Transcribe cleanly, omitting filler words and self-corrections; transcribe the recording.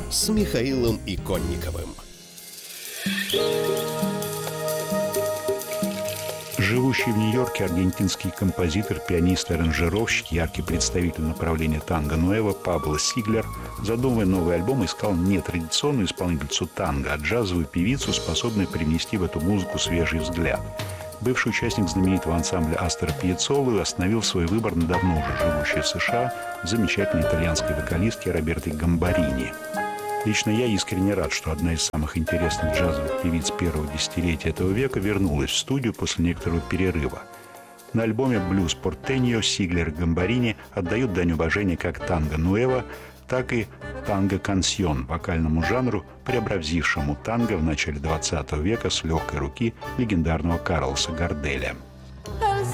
с Михаилом Иконниковым. Живущий в Нью-Йорке аргентинский композитор, пианист и аранжировщик, яркий представитель направления танго-нуэво Пабло Сиглер, задумывая новый альбом, искал не традиционную исполнительницу танго, а джазовую певицу, способную привнести в эту музыку свежий взгляд. Бывший участник знаменитого ансамбля Астора Пьяццолы остановил свой выбор на давно уже живущей в США замечательной итальянской вокалистке Робертой Гамбарини. Лично я искренне рад, что одна из самых интересных джазовых певиц первого десятилетия этого века вернулась в студию после некоторого перерыва. На альбоме «Блюз Портеньо» Сиглер и Гамбарини отдают дань уважения как танго-нуэво, так и танго-кансьон, вокальному жанру, преобразившему танго в начале XX века с легкой руки легендарного Карлоса Гарделя.